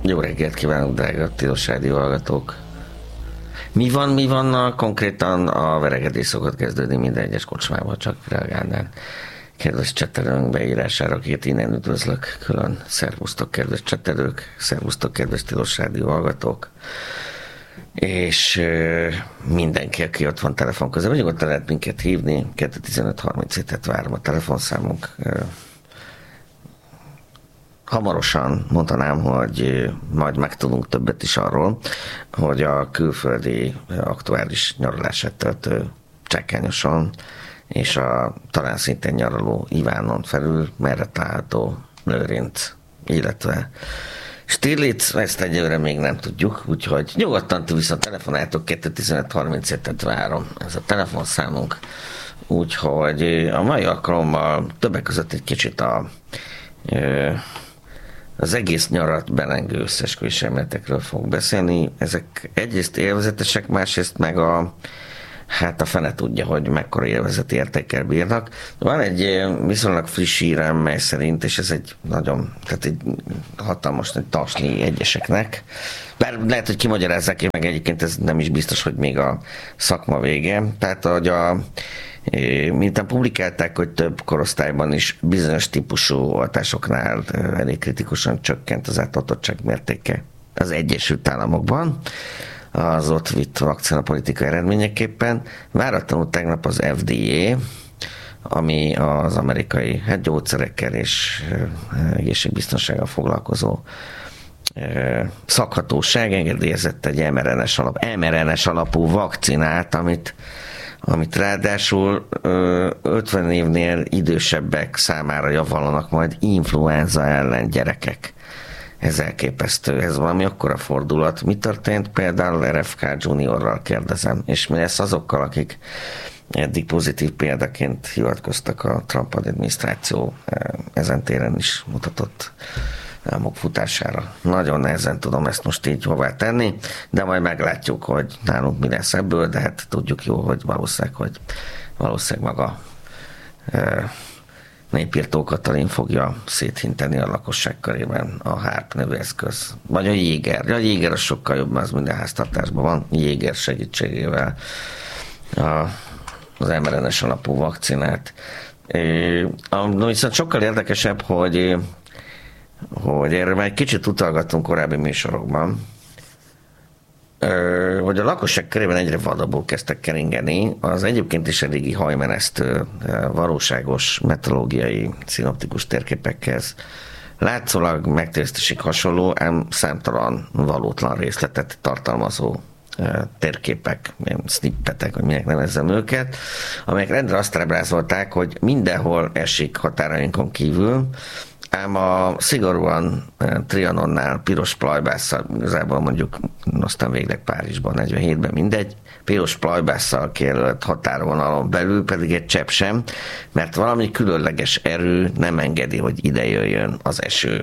Jó reggelt kívánok, drága Tilos Rádió hallgatók! Mi van konkrétan a veregedés szokott kezdődni minden egyes kocsmában, csak reagálnál kedves csetelőnk beírására, akit innen üdvözlök külön. Szervusztok, kedves csetelők, szervusztok, kedves Tilos Rádió hallgatók, és mindenki, aki ott van telefon közben, vagy nyugodtan lehet minket hívni, 215-37-et várom a telefonszámunk. Hamarosan mondanám, hogy majd megtudunk többet is arról, hogy a külföldi aktuális nyaralását töltő Csákányoson és a talán szintén nyaraló Ivánon felül merre található Lőrinc, illetve Stirlitz, ezt egyelőre még nem tudjuk, úgyhogy nyugodtan viszont telefonáltok, 215-37-et várom, ez a telefonszámunk, úgyhogy a mai alkalommal többek között egy kicsit az egész nyarat belengő összesküvés elméletekről fogok beszélni. Ezek egyrészt élvezetesek, másrészt meg a fene tudja, hogy mekkora élvezeti értékkel bírnak. Van egy viszonylag friss hírem, mely szerint, és ez egy hatalmas nagy tasni egyeseknek. Bár lehet, hogy kimagyarázzák, meg egyébként ez nem is biztos, hogy még a szakma vége. Tehát, hogy miután publikálták, hogy több korosztályban is bizonyos típusú oltásoknál elég kritikusan csökkent az átoltottság mértéke az Egyesült Államokban, az ott vitt vakcinapolitikai eredményeképpen. Váratlanul tegnap az FDA, ami az amerikai gyógyszerekkel és egészségbiztonsággal foglalkozó szakhatóság engedélyezett egy mRNA-s alapú vakcinát, amit ráadásul 50 évnél idősebbek számára javallanak majd influenza ellen gyerekek. Ez elképesztő, ez valami akkora fordulat. Mi történt például RFK Juniorral kérdezem, és mi lesz azokkal, akik eddig pozitív példaként hivatkoztak a Trump adminisztráció ezen téren is mutatott álmok futására. Nagyon nehezen tudom ezt most így hová tenni, de majd meglátjuk, hogy nálunk mi lesz ebből, de hát tudjuk jó, hogy valószínűleg maga Népírtó Katalin fogja széthinteni a lakosság körében a HARP nevű eszköz. Vagy a Jéger. A Jéger az sokkal jobb, az minden háztartásban van. Jéger segítségével az mRNA-s alapú vakcinát. Viszont sokkal érdekesebb, hogy erről már egy kicsit utalgattunk korábbi műsorokban, hogy a lakosság körében egyre vadabbul kezdtek keringeni az egyébként is eléggé hajmeresztő valóságos meteorológiai szinoptikus térképekhez látszólag megtévesztésig hasonló, ám számtalan valótlan részletet tartalmazó térképek, snippetek, hogy minek nevezzem őket, amelyek rendre azt ábrázolták, hogy mindenhol esik határainkon kívül, ám a szigorúan Trianonnál piros plajbásszal, igazából mondjuk aztán végleg Párizsban 47-ben mindegy, piros plajbásszal kijelölt határvonalon belül pedig egy csepp sem, mert valami különleges erő nem engedi, hogy ide jöjjön az eső.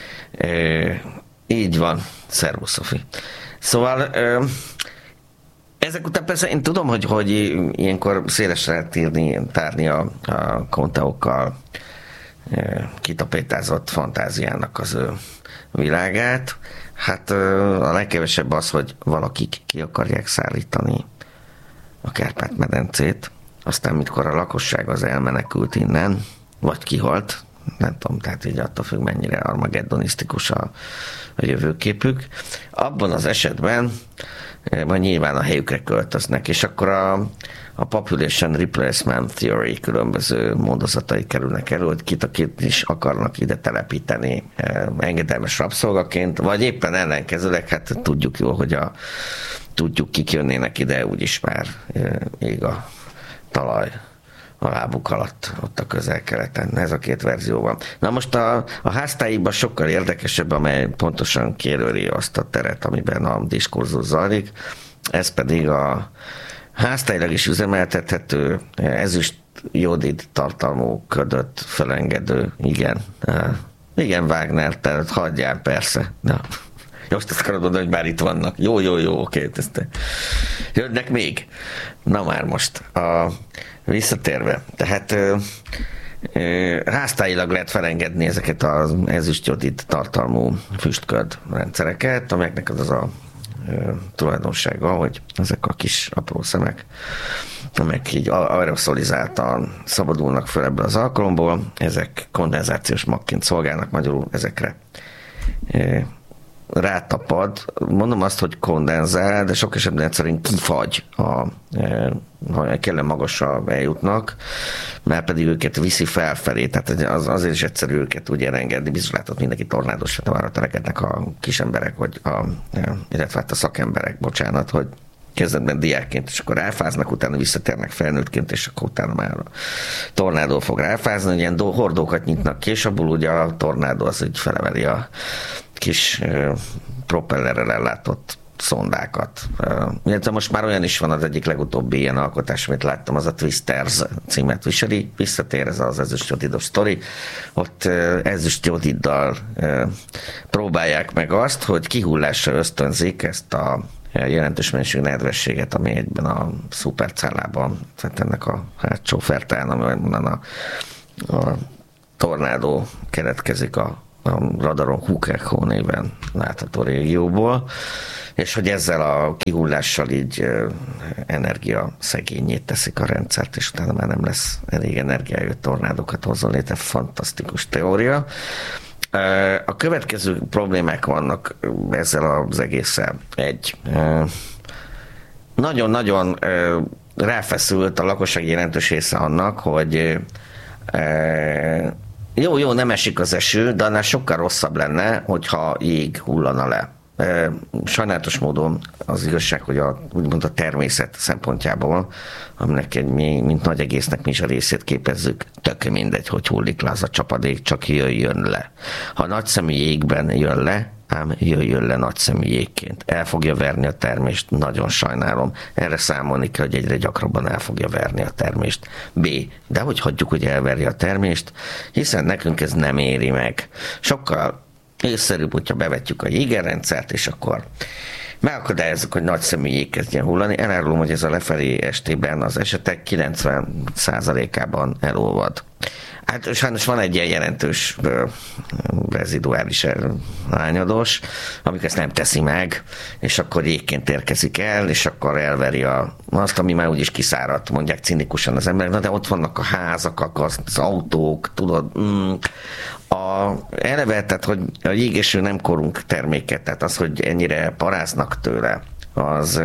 Így van. Szervusz, Szofi. Szóval ezek után persze én tudom, hogy ilyenkor szélesre lehet tárni a konteókkal kitapétázott fantáziának az ő világát. Hát a legkevesebb az, hogy valakik ki akarják szállítani a Kárpát-medencét, aztán mikor a lakosság az elmenekült innen, vagy kihalt, nem tudom, tehát így attól függ, mennyire armageddonisztikus a jövőképük. Abban az esetben majd nyilván a helyükre költöznek, és akkor a Population Replacement Theory különböző módozatai kerülnek elő, hogy akit is akarnak ide telepíteni engedelmes rabszolgaként, vagy éppen ellenkezőleg, hát tudjuk jó, hogy tudjuk kik jönnének ide, úgyis már ég a talaj a lábuk alatt, ott a közel-keleten. Ez a két verzió van. Na most a háztáikban sokkal érdekesebb, amely pontosan kijelöli azt a teret, amiben a diskurzus zajlik. Ez pedig a háztáilag is üzemeltethető, ezüst jodid tartalmú ködöt felengedő, igen, Wagner, tehát hagyjál, persze. Na. Most azt akarod mondani, hogy már itt vannak. Jó, oké, jönnek még. Na már most. Visszatérve. Tehát Háztáilag lehet felengedni ezeket az ezüstjodid tartalmú füstköd rendszereket, amelyeknek az a tulajdonsága, hogy ezek a kis apró szemek, amelyek így aeroszolizáltan szabadulnak fel ebből az alkalomból, ezek kondenzációs magként szolgálnak, magyarul ezekre rátapad. Mondom azt, hogy kondenzál, de sok esetben egyszerűen kifagy, ha kellene magasra eljutnak, mert pedig őket viszi felfelé, tehát azért is egyszerű őket úgy elengedni. Biztos látott mindenki tornádos, hát arra törekednek a kis emberek, illetve hát a szakemberek, bocsánat, hogy kezdetben diákként, és akkor ráfáznak, utána visszatérnek felnőttként, és akkor utána már a tornádó fog ráfázni, ilyen hordókat nyitnak ki, és abból ugye a tornádó az így feleveli a kis propellerrel ellátott szondákat. Illetve most már olyan is van, az egyik legutóbbi ilyen alkotás, amit láttam, az a Twisters címet viseli, visszatér ez az ezüstjodidos sztori. Ott ezüstjodiddal próbálják meg azt, hogy kihullásra ösztönzik ezt a jelentős mennyiségű nedvességet, ami egyben a szupercellában, tehát ennek a hátsó fertán, amiben a tornádó keletkezik a radaron Hukekho néven látható régióból, és hogy ezzel a kihullással így energia szegényét teszik a rendszert, és utána már nem lesz elég energiája, hogy tornádokat hozzon létre. Fantasztikus teória. A következő problémák vannak ezzel az egésszel. Nagyon-nagyon ráfeszült a lakosság jelentős része annak, hogy jó, nem esik az eső, de annál sokkal rosszabb lenne, hogyha jég hullana le. Sajnálatos módon az igazság, hogy úgymond a természet szempontjából, aminek mint nagy egésznek mi is a részét képezzük, tök mindegy, hogy hullik le az a csapadék, csak jöjjön le. Ha nagyszemű jégben jön le, ám jöjjön le nagyszemű jégként. El fogja verni a termést, nagyon sajnálom. Erre számolni kell, hogy egyre gyakrabban el fogja verni a termést. B. De hogy hagyjuk, hogy elverje a termést, hiszen nekünk ez nem éri meg. Sokkal észszerűbb, hogyha bevetjük a jégerrendszert, és akkor megakadályozzuk, hogy nagyszemű jég kezdjen hullani. Elárulom, hogy ez a lefelé estében az esetek 90%-ában elolvad. Hát sajnos van egy ilyen jelentős reziduális lányados, amik ezt nem teszi meg, és akkor jégként érkezik el, és akkor elveri azt, ami már úgyis kiszáradt, mondják cinikusan az emberek, de ott vannak a házak, az autók, tudod, eleve, tehát, hogy a jégéső nem korunk terméke, tehát az, hogy ennyire paráznak tőle, az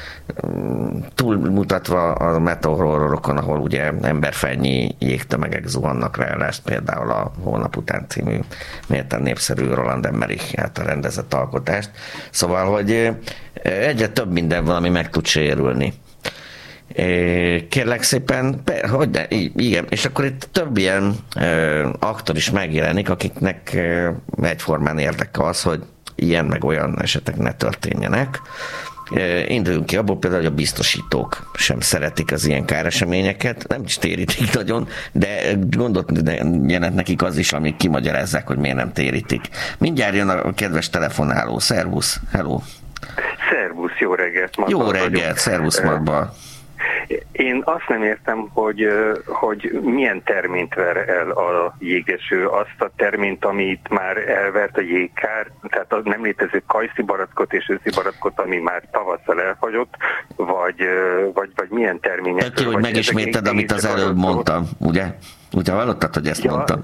túlmutatva a meteorológokon, ahol ugye emberfejnyi jégtömegek zuhannak rá, például a Holnap után című méltán népszerű Roland Emmerich által rendezett alkotást. Szóval, hogy egyre több minden van, ami meg tud sérülni. Kérlek szépen, hogy de, igen, és akkor itt több ilyen aktor is megjelenik, akiknek egyformán érdeke az, hogy ilyen meg olyan esetek ne történjenek. Induljunk ki abból például, hogy a biztosítók sem szeretik az ilyen káreseményeket, nem is térítik nagyon, de gondot jelent nekik az is, amik kimagyarázzák, hogy miért nem térítik. Mindjárt jön a kedves telefonáló. Szervusz, hello! Szervusz, jó reggelt! Magba jó reggelt, szervusz Magba! Én azt nem értem, hogy milyen terményt ver el a jégeső, azt a terményt, amit már elvert a jégkár, tehát a nem létező kajszi barackot és őszi barackot, ami már tavasszal elfagyott, vagy milyen termények. Tök jó, hogy megisméted, amit az előbb mondtam, ugye? Ugye hallottad, hogy ezt mondtam?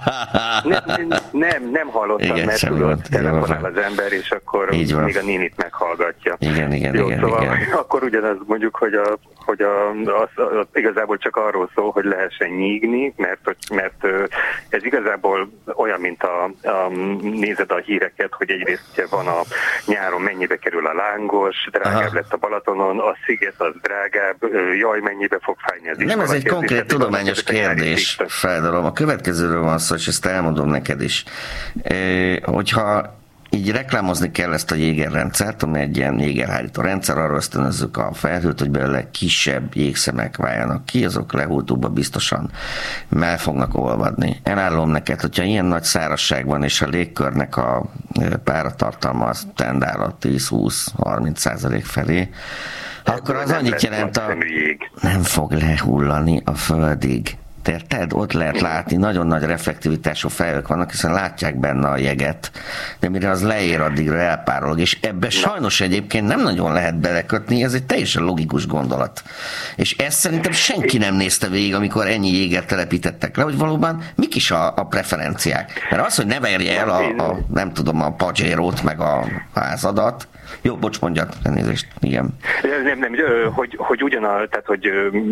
Nem hallottam, igen, mert tudod, telefonál az ember, és akkor még a nénit meghallgatja. Igen, jó, igen, szóval igen. Akkor ugyanaz mondjuk, hogy az igazából csak arról szól, hogy lehessen nyígni, mert ez igazából olyan, mint nézed a híreket, hogy egyrészt ugye van a nyáron mennyibe kerül a lángos, drágább lett a Balatonon, a sziget az drágább, jaj, mennyibe fog fájni az nem, ez egy konkrét tudományos kérdés. Feldalom. A következőről van szó, és ezt elmondom neked is. Hogyha így reklámozni kell ezt a jégerrendszert, ami egy ilyen jégerhárító rendszer, arra ösztönözzük a felhőt, hogy belőle kisebb jégszemek váljanak ki, azok lehultóban biztosan el fognak olvadni. Elárulom neked, hogyha ilyen nagy szárazság van, és a légkörnek a páratartalma az tendál a 10-20-30% felé, akkor az annyit jelent, nem fog lehullani a földig. Érted? Ott lehet látni, nagyon nagy reflektivitású fejek vannak, hiszen látják benne a jeget, de mire az leér, addigra elpárolog, és ebbe sajnos egyébként nem nagyon lehet belekötni, ez egy teljesen logikus gondolat. És ezt szerintem senki nem nézte végig, amikor ennyi jégert telepítettek le, hogy valóban mik is a preferenciák. Mert az, hogy ne verje el nem tudom, a Pajero-t, meg a házadat. Jó, bocs, mondjad, elnézést, igen. Nem, hogy tehát, hogy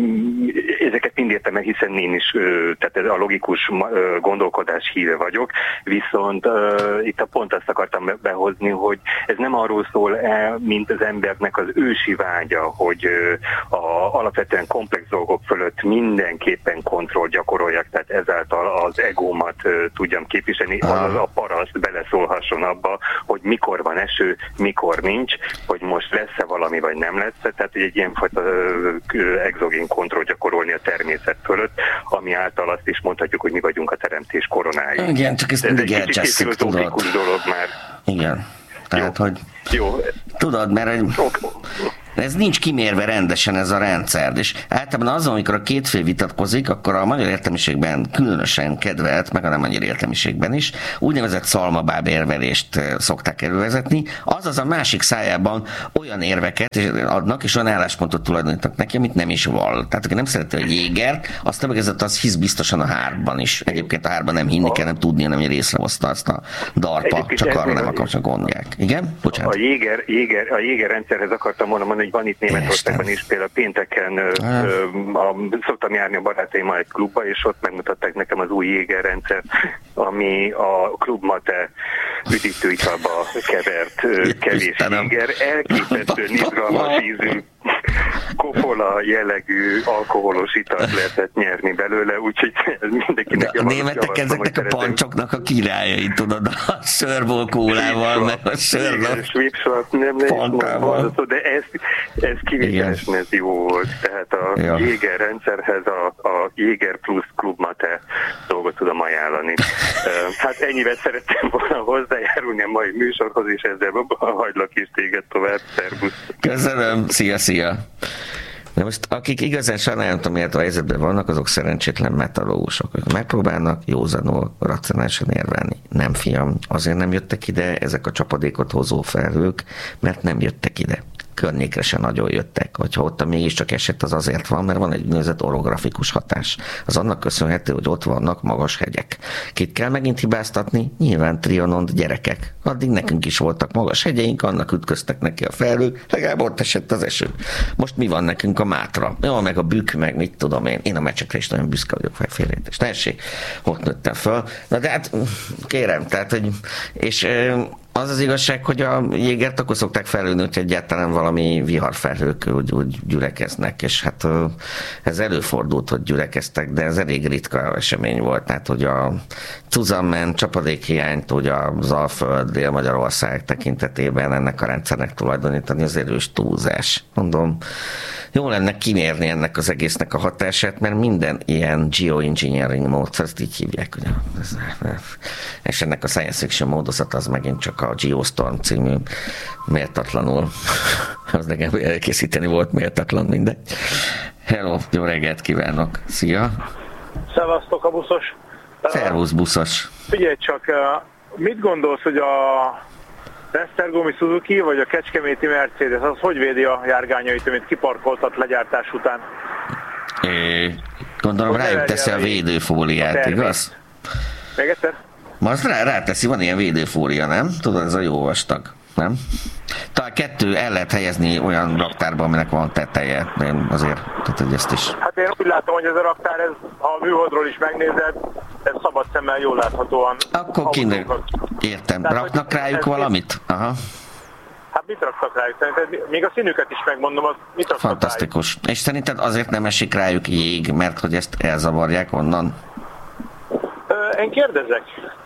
ezeket mind értem, hiszen én is tehát a logikus gondolkodás híve vagyok, viszont itt a pont azt akartam behozni, hogy ez nem arról szól el, mint az embernek az ősi vágya, hogy alapvetően komplex dolgok fölött mindenképpen kontroll gyakoroljak, tehát ezáltal az egómat tudjam képviselni, azaz a paraszt beleszólhasson abba, hogy mikor van eső, mikor nincs, hogy most lesz-e valami, vagy nem lesz, tehát egy ilyenfajta exogén kontroll gyakorolni a természet fölött, ami által azt is mondhatjuk, hogy mi vagyunk a teremtés koronái. Igen, csak ezt mindig elcseszük, tudod. Dolog már. Igen, tehát, jó. hogy jó. Tudod, mert ez nincs kimérve rendesen ez a rendszer, és általában azon, amikor a két fél vitatkozik, akkor a magyar értelmiségben különösen kedvelt, meg a nem annyira értelmiségben is, úgynevezett szalmabáb érvelést szokták elővezetni, azaz a másik szájában olyan érveket adnak, és olyan álláspontot tulajdonítanak neki, amit nem is vall. Tehát aki nem szereti a jégert, azt többegezett, az hisz biztosan a hárban is. Egyébként a hárban nem hinni kell, nem tudnia, nem észrehozta azt a darpa, csak arra nem akar, csak gondolják. Igen? Bocsánat. A jéger rendszerhez akartam volna mondani, hogy van itt Németországban is, például pénteken szoktam járni a barátaimmal egy klubba, és ott megmutatták nekem az új jéger rendszer, ami a klubmate üdítőitalba kevert kevés jéger, elképesztően izgalmas ízű, kopola jellegű alkoholos italt lehetett nyerni belőle, úgyhogy ez mindenkinek a németek ezeknek a pancsoknak a királyai, tudod, a sörból kólával, meg a sörnek pankával. De ez kivételesen ez jó volt. Tehát a Jéger rendszerhez a Jéger plusz klubmate dolgot tudom ajánlani. Hát ennyivel szerettem volna hozzájárulni a mai műsorhoz, és ezzel hagylak is téged tovább. Szervusz! Köszönöm! Szia! De most akik igazán sajnálatom méltó helyzetben vannak, azok szerencsétlen metalógusok. Ők megpróbálnak józanul, racionálisan érvelni. Nem, fiam, azért nem jöttek ide ezek a csapadékot hozó felhők, mert nem jöttek ide. Környékre se nagyon jöttek. Hogyha ott mégiscsak esett, az azért van, mert van egy úgynevezett orografikus hatás. Az annak köszönhető, hogy ott vannak magas hegyek. Kit kell megint hibáztatni? Nyilván Trianont gyerekek. Addig nekünk is voltak magas hegyeink, annak ütköztek neki a felhők, legalább ott esett az eső. Most mi van nekünk a Mátra? Jó, meg a Bükk, meg mit tudom én. Én a Mecsekre is nagyon büszke vagyok, félrejtés. Tessék, ott nőttem föl. Na de hát kérem, tehát, hogy és az az igazság, hogy a jégert akkor szokták felülni, hogy egyáltalán valami viharfelhők úgy gyülekeznek, és hát ez előfordult, hogy gyülekeztek, de ez elég ritka esemény volt. Tehát, hogy a Zusammen csapadékhiányt, ugye az Alföld, Dél-Magyarország tekintetében ennek a rendszernek tulajdonítani az erős túlzás. Mondom, jó lenne kimérni ennek az egésznek a hatását, mert minden ilyen geoengineering módszer, ezt így hívják, ugye? És ennek a science fiction módozat az megint csak a Geostorm című méltatlanul, az nekem elkészíteni volt méltatlan, mindegy. Hello, jó reggelt kívánok, szia! Szevasztok a buszos! Szervusz buszos! Figyelj csak, mit gondolsz, hogy a Esztergomi Suzuki vagy a kecskeméti Mercedes, az hogy védi a járgányait, amit kiparkoltat legyártás után? Gondolom rájuk teszi a védőfóliát, igaz? Még egyszer? Most ráteszi, van ilyen védőfólia, nem? Tudod, ez a jó vastag, nem? Talán kettő el lehet helyezni olyan raktárban, aminek van teteje, de én azért, tehát hogy ezt is... Hát én úgy látom, hogy ez a raktár, ez, ha a műholdról is megnézed, ez szabad szemmel jól láthatóan. Akkor értem. Tehát, raknak rájuk valamit? Aha. Hát mit raktak rájuk? Szerinted, még a színüket is megmondom, az mit raktak fantasztikus. Rájuk? És szerinted azért nem esik rájuk jég, mert hogy ezt elzavarják onnan? Én kérdezek.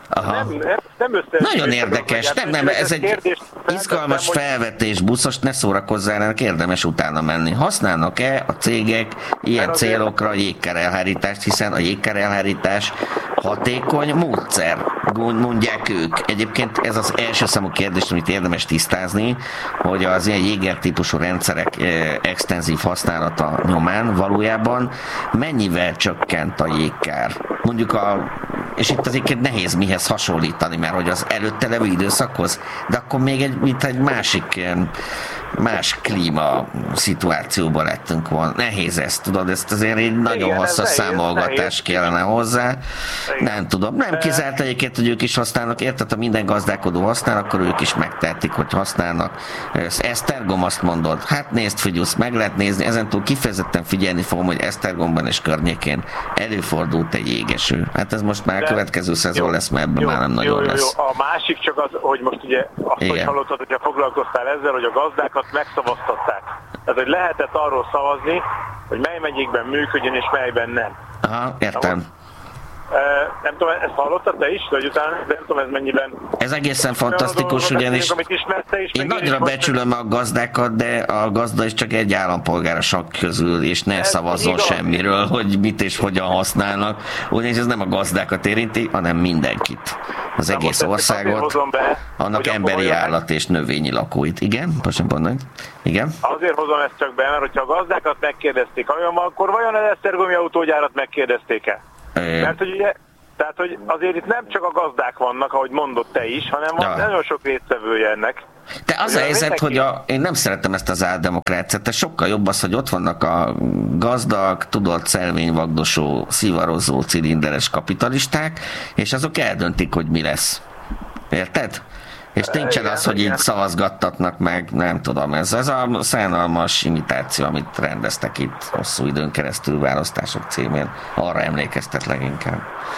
Nem nagyon érdekes, nem, ez egy izgalmas felvetés, Buszos, ne szórakozzál, ennek érdemes utána menni. Használnak-e a cégek ilyen célokra a jégkárelhárítást, hiszen a jégkárelhárítás hatékony módszer, mondják ők. Egyébként ez az első számú kérdés, amit érdemes tisztázni, hogy az ilyen jéger típusú rendszerek extenzív használata nyomán valójában mennyivel csökkent a jégkár. Mondjuk és itt azért nehéz mihez hasonlítani, mert hogy az előtte levő időszakhoz, de akkor még egy más klíma szituációban lettünk volna. Nehéz ezt, tudod, ezt azért egy nagyon hosszas számolgatás kellene hozzá. Nem tudom, nem kizárt egyébként, hogy ők is használnak, érted, ha minden gazdálkodó használ, akkor ők is megtehetik, hogy használnak. Esztergom azt mondod, hát nézd, figyelsz, meg lehet nézni, ezentúl kifejezetten figyelni fogom, hogy Esztergomban és környékén előfordult egy jégeső. Hát ez most már a következő szezon lesz, mert ebben már nem nagyon lesz. A másik csak az, hogy most ugye azt, hogy hallottad, hogyha foglalkoztál ezzel, hogy a gazdákat megszavaztatták. Tehát, hogy lehetett arról szavazni, hogy mely megyékben működjön és melyben nem. Aha, értem. Nem tudom, ezt hallottad te is, vagy utána, de nem tudom, ez mennyiben... Ez egészen fantasztikus, ugyanis én nagyra becsülöm a gazdákat, de a gazda is csak egy állampolgár a sakk közül, és ne szavazzon semmiről, hogy mit és hogyan használnak. Ugyanis ez nem a gazdákat érinti, hanem mindenkit. Az egész országot, annak emberi állat és növényi lakóit. Igen? Igen? Azért hozom ezt csak be, mert hogyha a gazdákat megkérdezték, akkor vajon az esztergomi autógyárat megkérdezték-e? Mert hogy ugye, tehát hogy azért itt nem csak a gazdák vannak, ahogy mondott te is, hanem van nagyon sok résztvevője ennek. De az a helyzet, hogy én nem szeretem ezt az álldemokráciát, de sokkal jobb az, hogy ott vannak a gazdag, tudott, szelvényvagdosó, szivarozó, cilinderes kapitalisták, és azok eldöntik, hogy mi lesz. Érted? És nincsen az, hogy így szavazgattatnak meg, nem tudom, ez a szánalmas imitáció, amit rendeztek itt hosszú időn keresztül választások címén. Arra emlékeztet leginkább.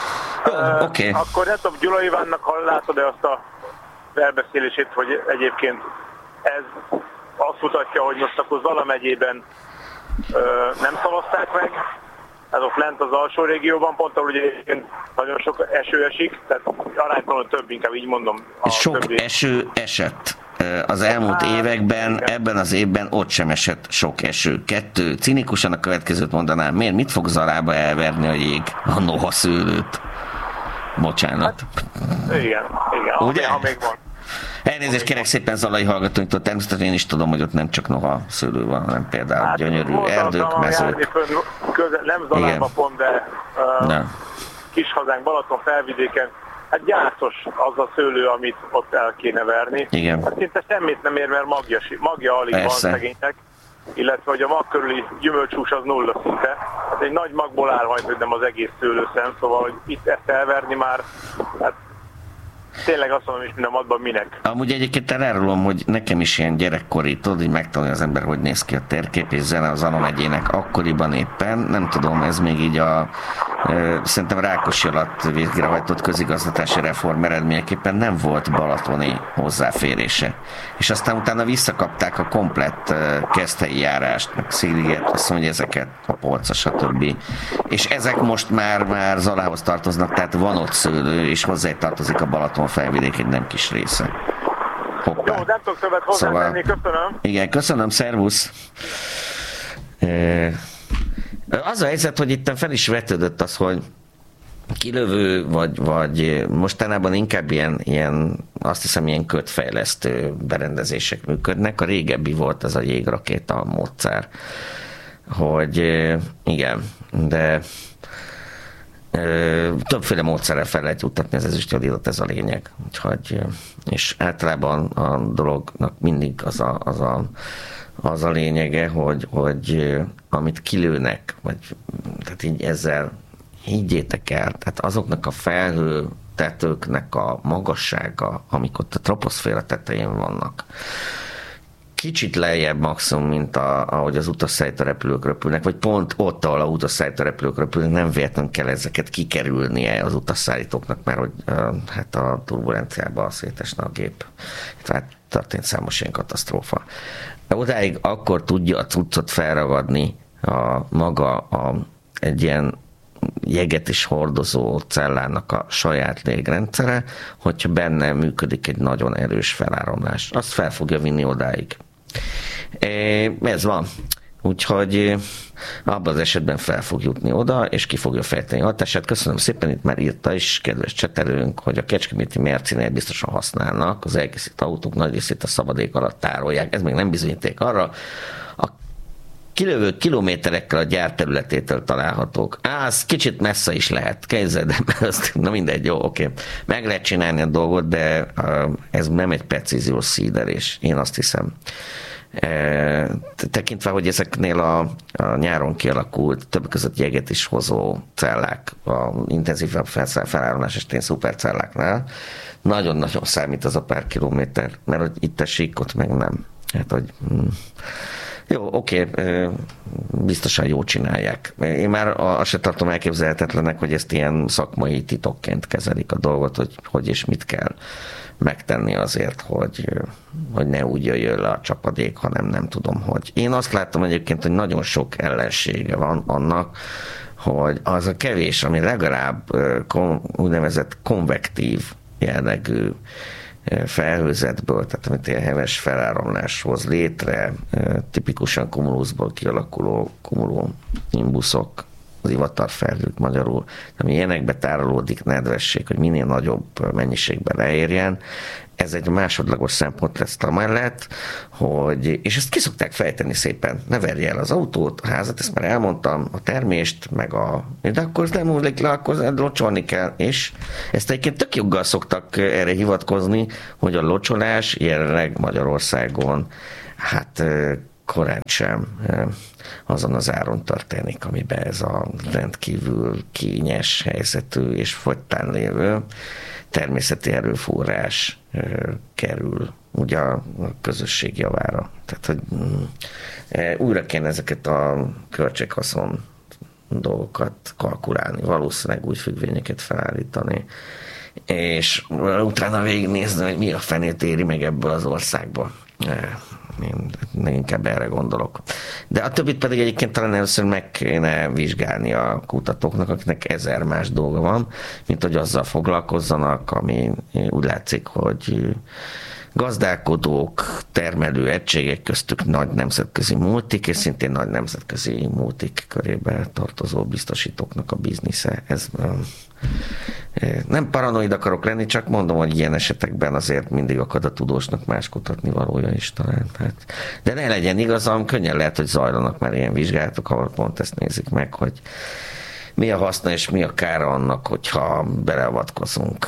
Oké. Akkor nem tudom, Gyula Ivánnak látod-e azt a elbeszélését, hogy egyébként ez azt mutatja, hogy most akkor Zala megyében nem szavazták meg, ez ott lent az alsó régióban, pont ahol ugye nagyon sok eső esik, tehát aránytalanul több, inkább így mondom. Sok eső esett. Az elmúlt években, ebben az évben ott sem esett sok eső. 2. Cinikusan a következőt mondanám. Miért? Mit fog Zalába elverni a jég? A noha szőlőt. Bocsánat. Hát, igen. Ugye? Ha még van. Elnézést kérek szépen zalai hallgatóinktól, természetesen én is tudom, hogy ott nem csak noha szőlő van, hanem például gyönyörű erdők, mezők. Nem Zalában pont, de kis hazánk Balaton felvidéken, hát gyászos az a szőlő, amit ott el kéne verni. Igen. Hát szinte semmit nem ér, mert magja alig van szegénynek, illetve hogy a mag körüli gyümölcsús az nulla szinte. Hát egy nagy magból áll majd, hogy nem az egész szőlőszem, szóval hogy itt ezt elverni már, hát tényleg azt mondom is, minden madban minek. Amúgy egyébként elárulom, hogy nekem is ilyen gyerekkori, tudod, hogy megtanulja az ember, hogy néz ki a térkép, és zene az Zala megyének akkoriban éppen, nem tudom, ez még így szerintem Rákosi alatt végrehajtott közigazgatási reform eredményeképpen nem volt balatoni hozzáférése. És aztán utána visszakapták a komplett keszthelyi járást, meg Széliget, azt mondja, ezeket, a Polca, stb. És ezek most már Zalához tartoznak, tehát van ott szőlő, és hozzá tartozik a Balaton felvidék egy nem kis része. Hoppá. Jó, nem tudok többet hozzátenni, köszönöm. Igen, köszönöm, szervusz. Az a helyzet, hogy itt fel is vetődött az, hogy kilövő, vagy mostanában inkább ilyen azt hiszem, ilyen kötfejlesztő berendezések működnek. A régebbi volt ez a jégrakéta módszer, hogy igen, de többféle módszerrel fel lehet juttatni az ezüstjodidot, ez a lényeg. Úgyhogy, és általában a dolognak mindig az a lényege, hogy amit kilőnek, vagy tehát így ezzel higgyétek el, tehát azoknak a felhőtetőknek a magassága, amik ott a troposzféra tetején vannak, kicsit lejjebb maximum, mint ahogy az utasszállítórepülők repülnek, vagy pont ott, ahol a utasszállítórepülők repülnek, nem véletlenül kell ezeket kikerülnie az utasszállítóknak, mert hogy hát a turbulenciában szétesne a gép. Tehát történt számos ilyen katasztrófa. Odáig akkor tudja a cuccot felragadni egy ilyen jeget is hordozó cellának a saját légrendszere, hogyha benne működik egy nagyon erős feláramlás. Azt fel fogja vinni odáig. Ez van. Úgyhogy abban az esetben fel fog jutni oda, és ki fogja fejteni a hatását. Köszönöm szépen, itt már írta is, kedves csetelőnk, hogy a kecskeméti Mercinél biztosan használnak, az elkészített autók nagy részét a szabadék alatt tárolják. Ez még nem bizonyíték arra. A kilövő kilométerekkel a gyárterületétől találhatók. Az kicsit messze is lehet, képzeld, de na mindegy, jó, oké. Meg lehet csinálni a dolgot, de ez nem egy precíziós szídelés, én azt hiszem. Tekintve, hogy ezeknél a nyáron kialakult, többek között jeget is hozó cellák, a intenzívebb feláramlás esetén szupercelláknál, nagyon-nagyon számít az a pár kilométer, mert hogy itt esik, ott meg nem. Hát, hogy jó, oké, biztosan jól csinálják. Én már azt se tartom elképzelhetetlenek, hogy ezt ilyen szakmai titokként kezelik a dolgot, hogy és mit kell megtenni azért, hogy ne úgy jöjjön le a csapadék, hanem nem tudom, hogy. Én azt látom egyébként, hogy nagyon sok ellensége van annak, hogy az a kevés, ami legalább úgynevezett konvektív jellegű felhőzetből, tehát amit ilyen heves feláramlás hoz létre, tipikusan cumulusból kialakuló cumulonimbusok, az ivatarfelhők magyarul, ami ilyenekbe tárolódik nedvesség, hogy minél nagyobb mennyiségben leérjen. Ez egy másodlagos szempont lesz amellett, hogy, és ezt ki szokták fejteni szépen, ne verje el az autót, a házat, ezt már elmondtam, a termést, de akkor nem múlik le, akkor locsolni kell, és ezt egyébként tök joggal szoktak erre hivatkozni, hogy a locsolás jelenleg Magyarországon, hát korán sem azon az áron történik, amiben ez a rendkívül kényes helyzetű és fogytán lévő természeti erőforrás kerül ugye a közösség javára. Tehát, hogy újra kéne ezeket a költséghaszon dolgokat kalkulálni, valószínűleg úgy függvényeket felállítani, és utána végignézni, hogy mi a fenét éri meg ebből az országból. Én inkább erre gondolok. De a többit pedig egyébként talán először meg kéne vizsgálni a kutatóknak, akiknek 1000 más dolga van, mint hogy azzal foglalkozzanak, ami úgy látszik, hogy gazdálkodók, termelő egységek köztük nagy nemzetközi multik, és szintén nagy nemzetközi multik körébe tartozó biztosítóknak a biznisze. Ez nem paranoid akarok lenni, csak mondom, hogy ilyen esetekben azért mindig akad a tudósnak más kutatni valója is talán. Hát. De ne legyen igazam, könnyen lehet, hogy zajlanak már ilyen vizsgálatok, ahol pont ezt nézik meg, hogy mi a haszna és mi a kára annak, hogyha beleavatkozunk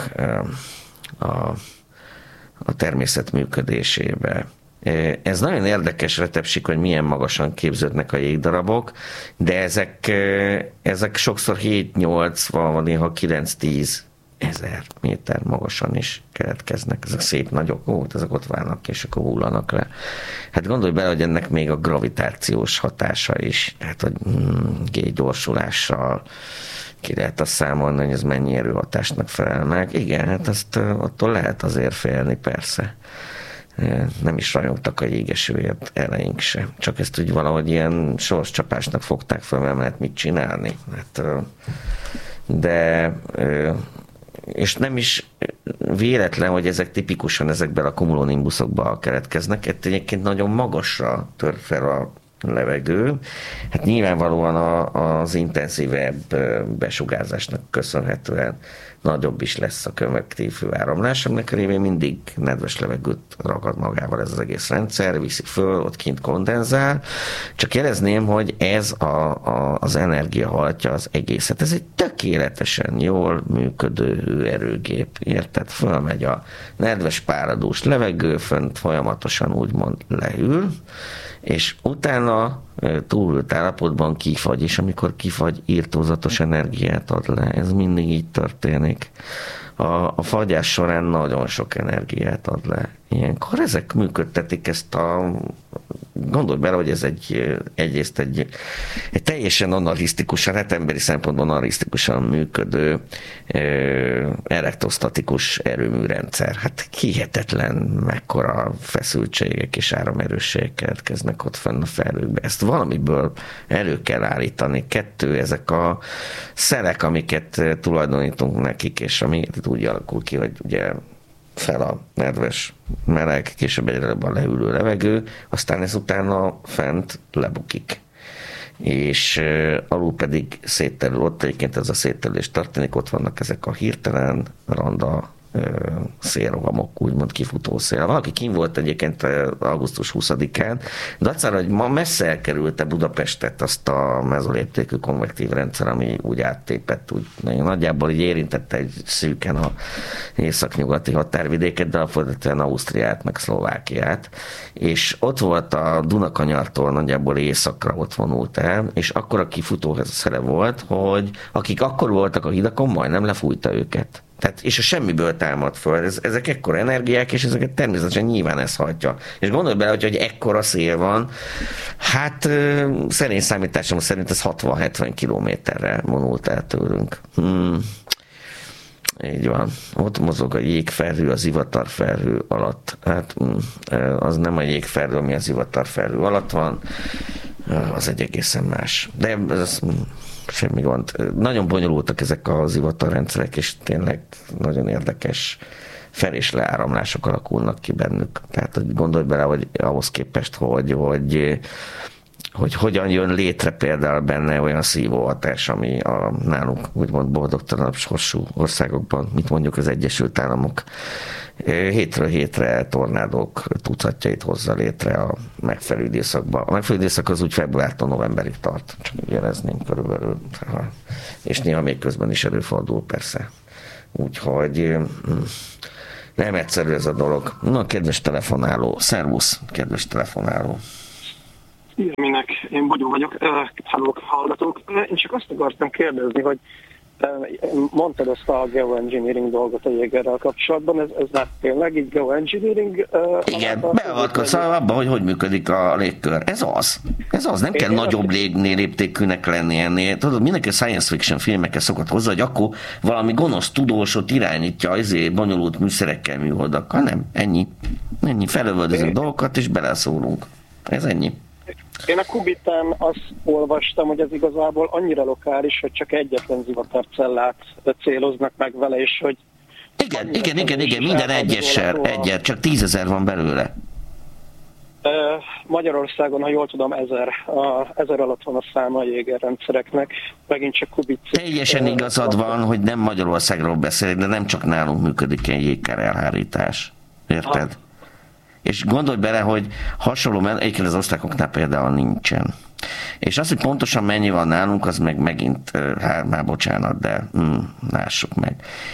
a természet működésébe. Ez nagyon érdekes retepsik, hogy milyen magasan képződnek a jégdarabok, de ezek sokszor 7-8, van néha 9-10 ezer méter magasan is keletkeznek. Ezek szép nagyok, ezek ott válnak, és akkor hullanak le. Hát gondolj bele, hogy ennek még a gravitációs hatása is, hát hogy gyorsulással ki lehet azt számolni, hogy ez mennyi erőhatásnak felel meg. Igen, hát azt attól lehet azért félni, persze. Nem is rajongtak a jégesőért eleink se. Csak ezt úgy valahogy ilyen sorscsapásnak fogták fel, mert lehet mit csinálni. Hát, de és nem is véletlen, hogy ezek tipikusan ezekben a cumulonimbusokban keletkeznek. Egyébként nagyon magasra tör fel a levegő. Hát nyilvánvalóan az intenzívebb besugárzásnak köszönhetően nagyobb is lesz a konvektív hőáramlás, aminek révén mindig nedves levegőt ragad magával ez az egész rendszer, viszi föl, ott kint kondenzál. Csak jelezném, hogy ez az energia hajtja az egészet. Ez egy tökéletesen jól működő hőerőgép. Érted? Fölmegy a nedves páradús levegő, fönt folyamatosan úgymond leül, és utána túlhűlt állapotban kifagy, és amikor kifagy, írtózatos energiát ad le. Ez mindig így történik. A fagyás során nagyon sok energiát ad le. Ilyenkor ezek működtetik ezt a gondolj bele, hogy ez egyrészt egy teljesen analisztikusan, hát emberi szempontból analisztikusan működő elektrostatikus erőműrendszer. Hát hihetetlen mekkora feszültségek és áramerősségek keletkeznek ott fenn a felhőkbe. Ezt valamiből elő kell állítani. 2, ezek a szelek, amiket tulajdonítunk nekik, és ami úgy alakul ki, hogy ugye fel a nedves, meleg, később egyre a leülő levegő, aztán ez utána fent lebukik. És alul pedig szétterül, ott egyébként ez a szétterülés történik, ott vannak ezek a hirtelen randa szélrohamok, úgymond kifutó szél. Valaki kint volt egyébként augusztus 20-án, de aztán, hogy ma messze elkerülte Budapestet azt a mezoléptékű konvektív rendszer, ami úgy áttépett, úgy nagyjából így érintette egy szűken a északnyugati határvidéket, de alapvetően Ausztriát, meg Szlovákiát, és ott volt a Dunakanyartól nagyjából északra ott vonult el, és akkor a kifutó szele volt, hogy akik akkor voltak a hidakon, majdnem lefújta őket. Tehát, és a semmiből támad föl. Ezek ekkora energiák, és ezeket természetesen nyilván ez hajtja. És gondolj bele, hogy ekkora szél van, hát szerény számításom szerint ez 60-70 kilométerre vonult el tőlünk. Így van. Ott mozog a jégfelhő, az zivatarfelhő alatt. Hát az nem a jégfelhő, ami a zivatarfelhő alatt van, az egy egészen más. De ez semmi gond. Nagyon bonyolultak ezek az zivatarrendszerek, és tényleg nagyon érdekes fel- és leáramlások alakulnak ki bennük. Tehát hogy gondolj bele, hogy ahhoz képest, hogy hogyan jön létre például benne olyan szívóhatás, ami a nálunk úgymond boldogtalanabb sorsú országokban, mint mondjuk az Egyesült Államok, hétről hétre tornádók tucatjait hozza létre a megfelelő időszakban. A megfelelő időszak az úgy februártól novemberig tart, csak jelezném körülbelül. És néha még közben is előfordul persze. Úgyhogy nem egyszerű ez a dolog. Na, kedves telefonáló, szervusz, kedves telefonáló. Minek, én Bogyó vagyok, hallgatók. Én csak azt akartam kérdezni, hogy mondtad azt a geoengineering dolgot a Jégerrel kapcsolatban, ez már tényleg így geoengineering? Igen, beavatkozz abban, hogy működik a légkör. Ez az, nem kell nagyobb léptékűnek lenni ennél. Tudod, mindenki a science fiction filmekkel szokott hozzá, hogy akkor valami gonosz tudósot irányítja bonyolult műszerekkel, műholdakkal. Nem, ennyi, felövöldözünk dolgokat, és beleszólunk. Ez ennyi. Én a Kubitán azt olvastam, hogy ez igazából annyira lokális, hogy csak egyetlen zivatarcellát céloznak meg vele, és hogy... Igen, minden egyessel, csak 10 000 van belőle. Magyarországon, ha jól tudom, 1000 alatt van a száma a Jéger rendszereknek, megint csak Kubit. Teljesen igazad van, hogy nem Magyarországról beszélek, de nem csak nálunk működik egy jégkár elhárítás. Érted? És gondolj bele, hogy hasonló, egyébként az osztrákoknál például nincsen. És az, hogy pontosan mennyi van nálunk, az meg megint, már bocsánat, de lássuk meg.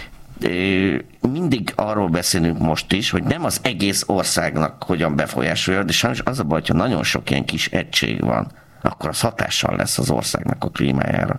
Mindig arról beszélünk most is, hogy nem az egész országnak hogyan befolyásolja, de sajnos az a baj, hogyha nagyon sok ilyen kis egység van, akkor az hatással lesz az országnak a klímájára.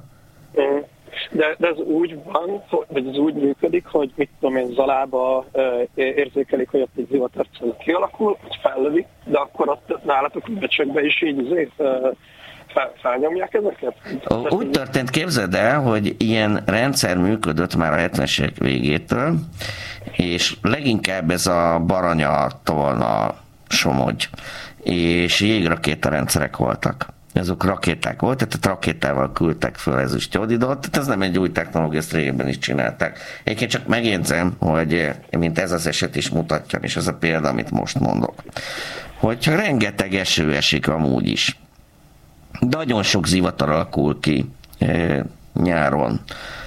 De ez úgy van, vagy ez úgy működik, hogy mit tudom én, Zalába érzékelik, hogy ott egy zivatarcella kialakul, hogy fellövik, de akkor ott nálatok a becsökbe is így felnyomják ezeket? Úgy történt, képzeld el, hogy ilyen rendszer működött már a 70-es évek végétől, és leginkább ez a Baranya, Tolna, Somogy és jégrakéta rendszerek voltak. Ezek rakéták voltak, tehát rakétával küldtek föl ezüstjódidot, tehát ez nem egy új technológia, ezt régebben is csinálták. Egyébként csak megjegyzem, hogy mint ez az eset is mutatja, és ez a példa, amit most mondok, hogyha rengeteg eső esik amúgy is, nagyon sok zivatar alakul ki nyáron,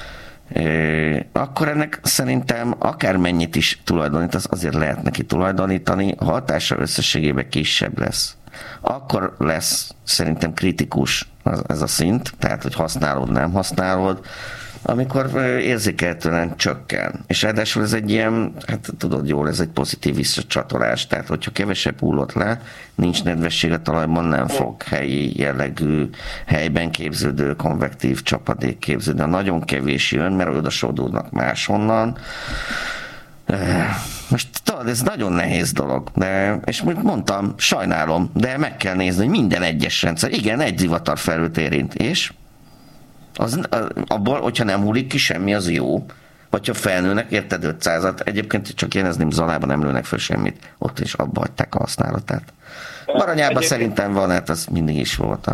akkor ennek szerintem akármennyit is tulajdonít, az azért lehet neki tulajdonítani, a hatása összességében kisebb lesz. Akkor lesz szerintem kritikus ez a szint, tehát hogy használod, nem használod, amikor érzékelhetően csökken. És ráadásul ez egy ilyen, hát tudod jól, ez egy pozitív visszacsatolás, tehát hogyha kevesebb hullott le, nincs nedvesség a talajban, nem fog helyi jellegű, helyben képződő, konvektív csapadék képződni. Nagyon kevés jön, mert oda sodulnak máshonnan, Most tudod, ez nagyon nehéz dolog, és mondtam, sajnálom, de meg kell nézni, hogy minden egyes rendszer, igen, egy zivatarfelhőt érint, és abból, hogyha nem hullik ki semmi, az jó. Vagy ha felnőnek, érted 500-at, egyébként csak jelezném, Zalában nem lőnek fel semmit, ott is abba hagyták a használatát. Baranyában szerintem van, hát az mindig is volt.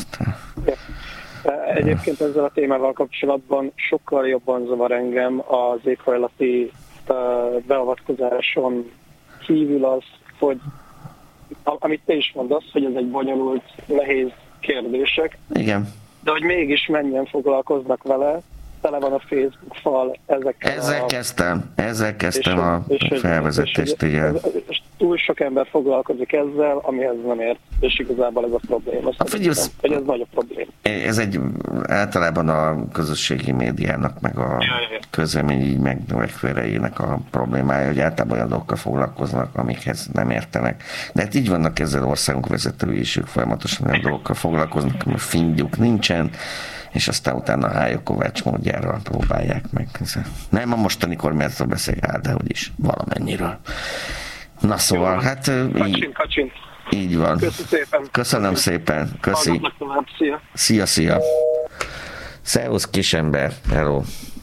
Egyébként ezzel a témával kapcsolatban sokkal jobban zavar engem az éghajlati beavatkozáson kívül az, hogy amit te is mondasz, hogy ez egy bonyolult, nehéz kérdések. Igen. De hogy mégis mennyien foglalkoznak vele, tele van a Facebook fal ezekkel. Ezzel kezdtem a felvezetést, igen. És túl sok ember foglalkozik ezzel, amihez nem ért, és igazából ez a probléma. Hogy ez nagy a probléma. Ez egy általában a közösségi médiának, meg a közlemény így megféleének a problémája, hogy általában olyan dolgokkal foglalkoznak, amikhez nem értenek. De hát így vannak ezzel országunk vezetői is, ők folyamatosan olyan dolgokkal foglalkoznak, mert fingjuk nincsen, és aztán utána Hájó Kovács módjára próbálják meg. Nem a mostani kormányzatról beszél, de hogy is valamennyiről. Na szóval, hát így van. Köszönöm szépen. Köszi. Szia. Szervusz kisember. Hello.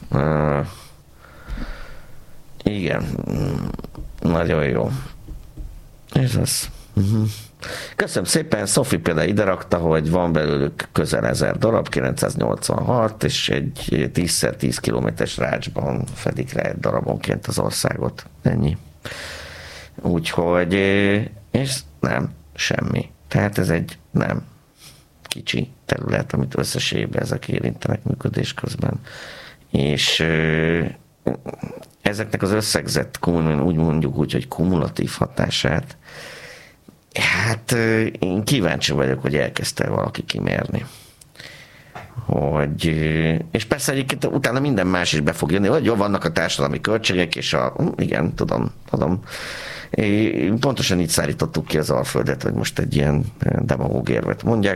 Igen. Nagyon jó. És az. Köszönöm szépen, Szofi például ide rakta, hogy van belőlük közel 1000 darab, 986, és egy 10x10 kilométeres rácsban fedik le egy darabonként az országot. Ennyi. Úgyhogy, és nem, semmi. Tehát ez egy nem kicsi terület, amit összességében ezek érintenek működés közben. És ezeknek az összegzett, úgy mondjuk úgy, hogy kumulatív hatását, hát én kíváncsi vagyok, hogy elkezdte valaki kimérni. És persze egyébként utána minden más is be fog jönni, hogy jó, vannak a társadalmi költségek, és igen, tudom. Pontosan így szállítottuk ki az Alföldet, hogy most egy ilyen demagóg érvet mondják.